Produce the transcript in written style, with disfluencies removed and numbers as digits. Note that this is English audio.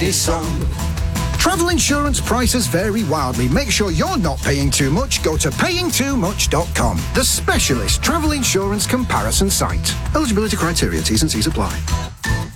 Edison. Travel insurance prices vary wildly. Make sure you're not paying too much. Go to payingtoomuch.com, the specialist travel insurance comparison site. Eligibility criteria, T's and C's apply.